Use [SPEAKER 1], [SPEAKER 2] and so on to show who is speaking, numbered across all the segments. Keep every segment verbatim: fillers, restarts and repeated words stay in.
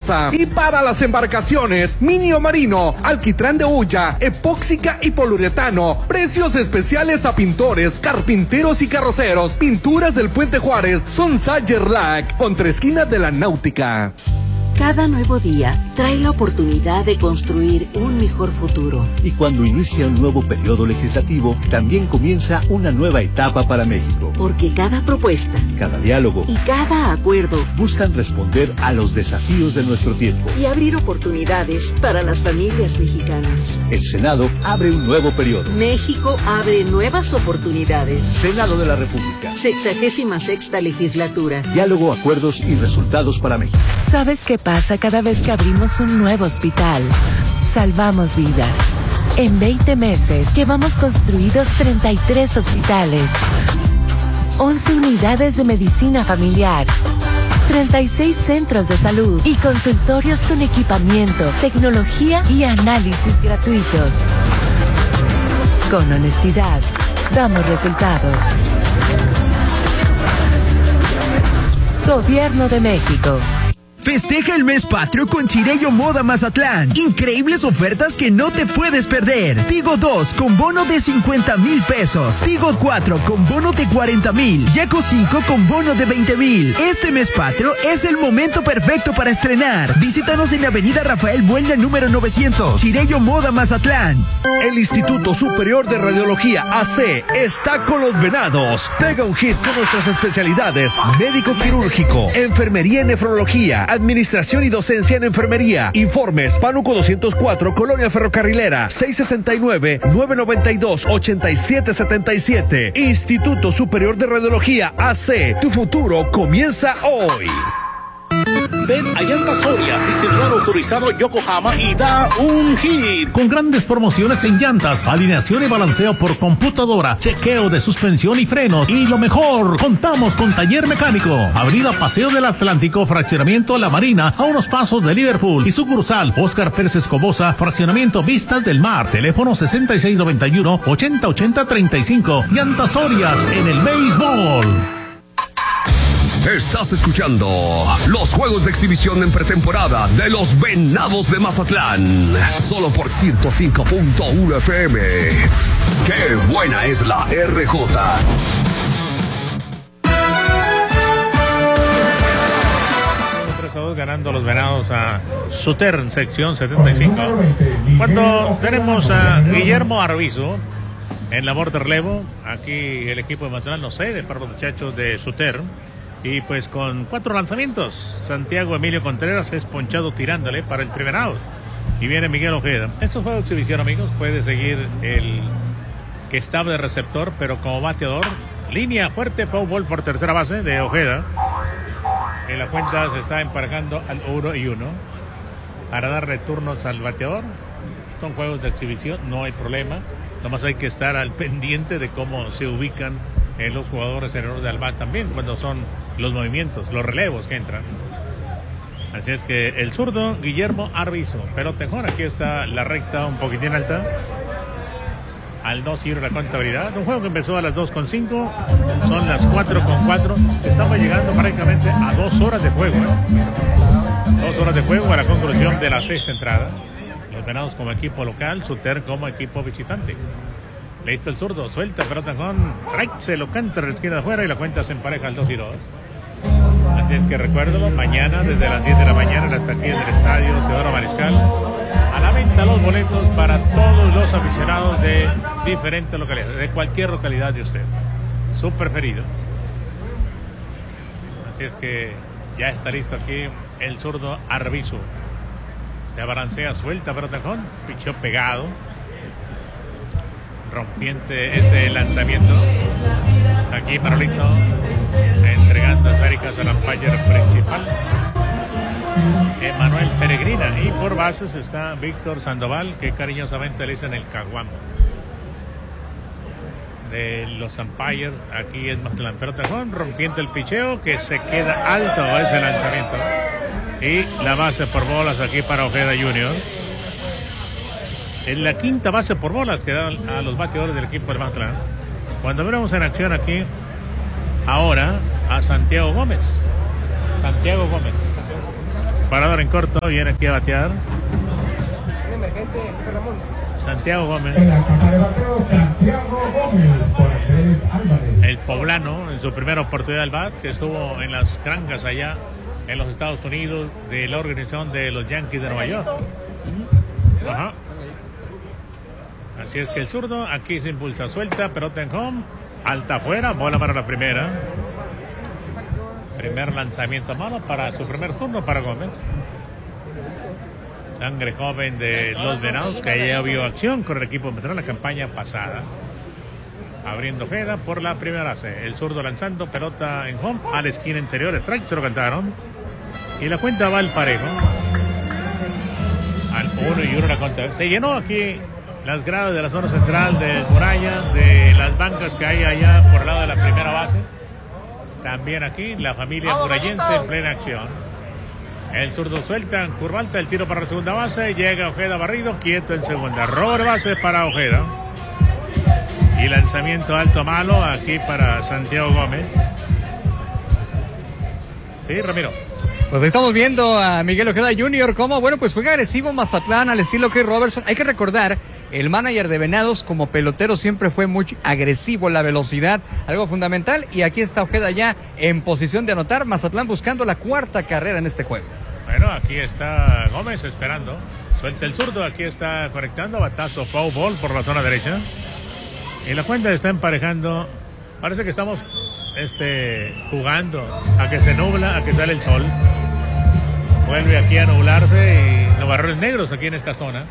[SPEAKER 1] Mendoza. Y para las embarcaciones, Minio Marino, alquitrán de hulla, epóxica y poliuretano. Precios especiales a pintores, carpinteros y carroceros. Pinturas del Puente Juárez son Sayerlac, contra esquina de la Náutica.
[SPEAKER 2] Cada nuevo día trae la oportunidad de construir un mejor futuro.
[SPEAKER 3] Y cuando inicia un nuevo periodo legislativo, también comienza una nueva etapa para México.
[SPEAKER 2] Porque cada propuesta,
[SPEAKER 3] cada diálogo
[SPEAKER 2] y cada acuerdo
[SPEAKER 3] buscan responder a los desafíos de nuestro tiempo
[SPEAKER 2] y abrir oportunidades para las familias mexicanas.
[SPEAKER 3] El Senado abre un nuevo periodo.
[SPEAKER 2] México abre nuevas oportunidades.
[SPEAKER 3] Senado de la República.
[SPEAKER 2] Sexagésima sexta legislatura.
[SPEAKER 3] Diálogo, acuerdos y resultados para México.
[SPEAKER 4] ¿Sabes qué pasa cada vez que abrimos un nuevo hospital? Salvamos vidas. En veinte meses llevamos construidos treinta y tres hospitales, once unidades de medicina familiar, treinta y seis centros de salud y consultorios con equipamiento, tecnología y análisis gratuitos. Con honestidad, damos resultados. Gobierno de México.
[SPEAKER 5] Festeja el mes patrio con Chirello Moda Mazatlán. Increíbles ofertas que no te puedes perder. Tigo dos con bono de cincuenta mil pesos. Tigo cuatro con bono de cuarenta mil. Yaco cinco con bono de veinte mil. Este mes patrio es el momento perfecto para estrenar. Visítanos en la avenida Rafael Buelna número novecientos. Chirello Moda Mazatlán.
[SPEAKER 1] El Instituto Superior de Radiología A C está con los venados. Pega un hit con nuestras especialidades: médico quirúrgico, enfermería y nefrología, administración y docencia en enfermería. Informes: Pánuco doscientos cuatro, Colonia Ferrocarrilera, seis sesenta y nueve, nueve noventa y dos, ochenta y siete setenta y siete. Instituto Superior de Radiología A C. Tu futuro comienza hoy.
[SPEAKER 6] Ven a Llantas Soria, distribuidor autorizado Yokohama, y da un hit. Con grandes promociones en llantas, alineación y balanceo por computadora, chequeo de suspensión y frenos. Y lo mejor, contamos con taller mecánico. Avenida Paseo del Atlántico, fraccionamiento La Marina, a unos pasos de Liverpool. Y sucursal Óscar Pérez Escobosa, fraccionamiento Vistas del Mar. Teléfono sesenta y seis noventa y uno, ochenta ochenta treinta y cinco. Llantas Sorias en el béisbol.
[SPEAKER 7] Estás escuchando los juegos de exhibición en pretemporada de los Venados de Mazatlán. Solo por ciento cinco punto uno F M. ¡Qué buena es la R J!
[SPEAKER 8] tres a dos ganando los Venados a Suter, sección setenta y cinco. Cuando tenemos a Guillermo Arbizu en labor de relevo, aquí el equipo de Mazatlán, no sé, de para los muchachos de Suter. Y pues con cuatro lanzamientos, Santiago Emilio Contreras es ponchado tirándole para el primer out. Y viene Miguel Ojeda. Estos juegos de exhibición, amigos, puede seguir el que estaba de receptor, pero como bateador. Línea fuerte, foul por tercera base de Ojeda. En la cuenta se está emparejando al uno y uno para darle turnos al bateador. Son juegos de exhibición, no hay problema. Nomás hay que estar al pendiente de cómo se ubican eh, los jugadores en el orden del bat también, cuando son los movimientos, los relevos que entran. Así es que el zurdo Guillermo Arbizu, pelotejón, aquí está la recta un poquitín alta. Al dos y uno la contabilidad. Un juego que empezó a las dos con cinco, son las cuatro con cuatro. Estamos llegando prácticamente a dos horas de juego. ¿eh? Dos horas de juego a la conclusión de la sexta entrada. Los Venados como equipo local, Suter como equipo visitante. Listo el zurdo, suelta pelotejón, strike, se lo canta en la esquina de afuera y la cuenta se empareja al dos y dos. Así es que recuérdalo, mañana desde las diez de la mañana hasta aquí en el estadio Teodoro Mariscal, a la venta los boletos para todos los aficionados de diferentes localidades, de cualquier localidad de usted, su preferido. Así es que ya está listo aquí el zurdo Arbizu. Se abalancea, suelta pelotejón, pichó pegado, rompiente ese lanzamiento. Aquí Manolito entregando esféricas al umpire principal, Emanuel Peregrina, y por bases está Víctor Sandoval, que cariñosamente le dicen el caguamo de los umpires. Aquí es Mazatlán, pero tejón, rompiente el picheo, que se queda alto ese lanzamiento, y la base por bolas aquí para Ojeda junior En la quinta base por bolas que dan a los bateadores del equipo de Mazatlán. Cuando vemos en acción aquí ahora a Santiago Gómez. Santiago Gómez. Parador en corto, viene aquí a batear Santiago Gómez.
[SPEAKER 9] En la caja de bateo, Santiago Gómez por Andrés Álvarez.
[SPEAKER 8] El poblano, en su primera oportunidad al bat, que estuvo en las granjas allá en los Estados Unidos de la organización de los Yankees de Nueva York. Ajá. Así es que el zurdo aquí se impulsa, suelta, pelota en home, alta afuera, bola para la primera. Primer lanzamiento a mano para su primer turno para Gómez. Sangre joven de los Venados, que ya vio acción con el equipo Metro en la campaña pasada. Abriendo Ojeda por la primera base. El zurdo lanzando, pelota en home, a la esquina interior, strike, se lo cantaron. Y la cuenta va al parejo. Al uno y uno la cuenta. Se llenó aquí las gradas de la zona central de Muralla, de las bancas que hay allá por el lado de la primera base. También aquí la familia murallense en plena acción. El zurdo suelta en curva alta, el tiro para la segunda base, llega Ojeda barrido, quieto en segunda. Robo de base para Ojeda. Y lanzamiento alto malo aquí para Santiago Gómez. Sí, Ramiro.
[SPEAKER 10] Pues estamos viendo a Miguel Ojeda junior como, bueno, pues fue agresivo Mazatlán al estilo Chris Robertson. Hay que recordar, el manager de Venados como pelotero siempre fue muy agresivo, la velocidad, algo fundamental. Y aquí está Ojeda ya en posición de anotar, Mazatlán buscando la cuarta carrera en este juego.
[SPEAKER 8] Bueno, aquí está Gómez esperando. Suelta el zurdo, aquí está conectando, batazo, foul ball por la zona derecha. Y la cuenta está emparejando. Parece que estamos este, jugando a que se nubla, a que sale el sol. Vuelve aquí a nublarse y nubarrones negros aquí en esta zona.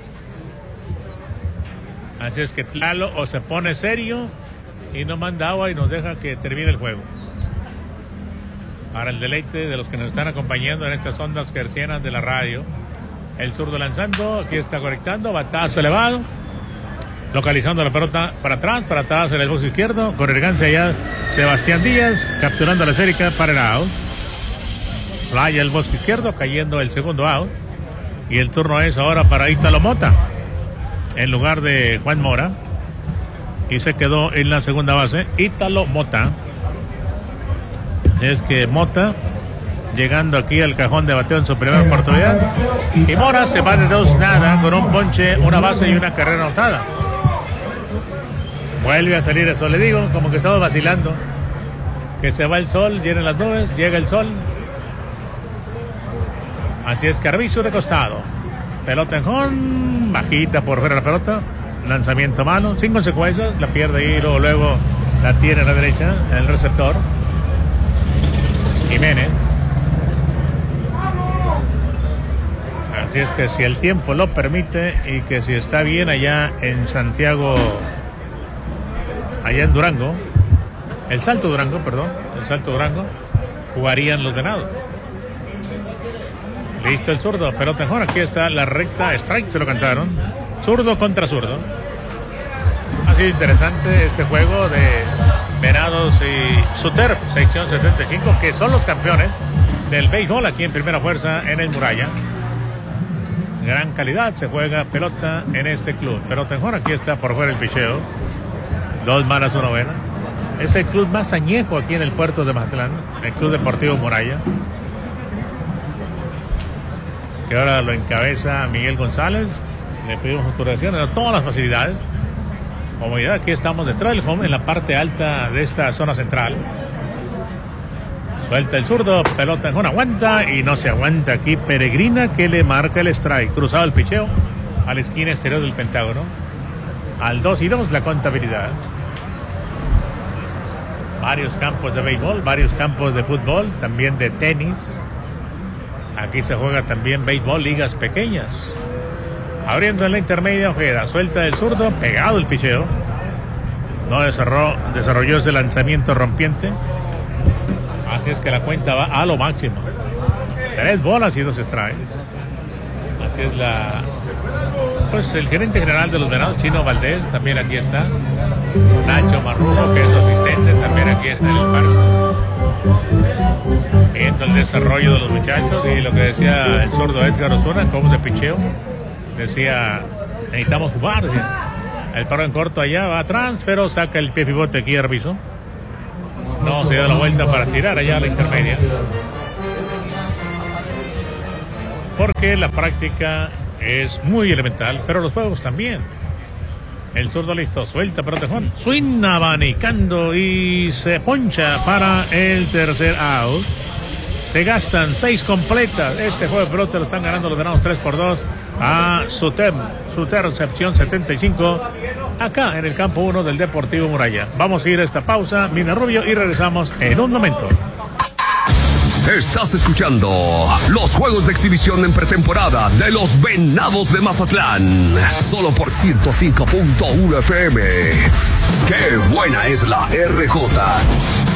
[SPEAKER 8] Así es que Tlalo o se pone serio y no manda agua y nos deja que termine el juego. Para el deleite de los que nos están acompañando en estas ondas gercianas de la radio. El zurdo lanzando, aquí está conectando, batazo elevado. Localizando la pelota para atrás, para atrás en el box izquierdo. Con elegancia ya Sebastián Díaz, capturando la esférica para el out. Playa el box izquierdo, cayendo el segundo out. Y el turno es ahora para Ítalo Mota, en lugar de Juan Mora. Y se quedó en la segunda base Ítalo Mota. Es que Mota, llegando aquí al cajón de bateo en su primera oportunidad. Y Mora se va de dos nada, con un ponche, una base y una carrera anotada. Vuelve a salir eso, le digo, como que estaba vacilando. Que se va el sol, vienen las nubes, llega el sol. Así es que Arvizu de costado. Pelota en home, bajita por fuera la pelota. Lanzamiento malo, sin consecuencias, la pierde y luego, luego la tiene a la derecha, en el receptor. Jiménez. Así es que si el tiempo lo permite y que si está bien allá en Santiago, allá en Durango, el Salto Durango, perdón, el Salto Durango, jugarían los Venados. Listo el zurdo, pelota en home, aquí está la recta, strike, se lo cantaron. Zurdo contra zurdo. Ha sido interesante este juego de Venados y Suter, sección setenta y cinco, que son los campeones del béisbol aquí en Primera Fuerza en el Muralla. Gran calidad, se juega pelota en este club. Pelota en home, aquí está por fuera el picheo. Dos malas, una buena. Es el club más añejo aquí en el puerto de Mazatlán, el Club Deportivo Muralla, que ahora lo encabeza Miguel González. Le pedimos autorización a todas las facilidades. Comodidad, aquí estamos detrás del home, en la parte alta de esta zona central. Suelta el zurdo, pelota en home, aguanta y no se aguanta aquí Peregrina, que le marca el strike. Cruzado el picheo a la esquina exterior del Pentágono. Al dos y dos la contabilidad. Varios campos de béisbol, varios campos de fútbol, también de tenis. Aquí se juega también béisbol, ligas pequeñas. Abriendo en la intermedia Ojeda, suelta el zurdo, pegado el picheo. No desarrolló, desarrolló ese lanzamiento rompiente. Así es que la cuenta va a lo máximo. Tres bolas y dos strikes. Así es la... Pues el gerente general de los Venados, Chino Valdés, también aquí está. Nacho Marrujo, que es su asistente, también aquí está en el parque. Viendo el desarrollo de los muchachos y lo que decía el zurdo Edgar Osuna, como de picheo. Decía, necesitamos jugar. El paro en corto allá va atrás, pero saca el pie pivote aquí Arvizu. No se da la vuelta para tirar allá a la intermedia. porque la práctica es muy elemental, pero los juegos también. El zurdo listo, suelta protejón, swing abanicando y se poncha para el tercer out. Se gastan seis completas. Este juego de pelota lo están ganando los venados tres por dos a Sutem. Suter recepción setenta y cinco. Acá en el campo uno del Deportivo Muralla. Vamos a ir a esta pausa, Mina Rubio, y regresamos en un momento.
[SPEAKER 7] Estás escuchando los juegos de exhibición en pretemporada de los Venados de Mazatlán. Solo por ciento cinco punto uno F M. ¡Qué buena es la R J!